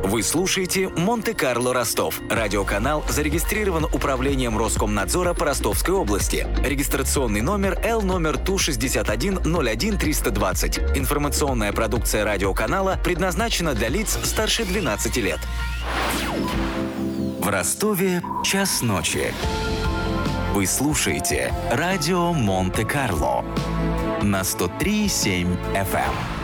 Вы слушаете «Монте-Карло Ростов». Радиоканал зарегистрирован Управлением Роскомнадзора по Ростовской области. Регистрационный номер L номер ТУ-61-01-320. Информационная продукция радиоканала предназначена для лиц старше 12 лет. В Ростове час ночи. Вы слушаете радио «Монте-Карло» на 103,7 FM.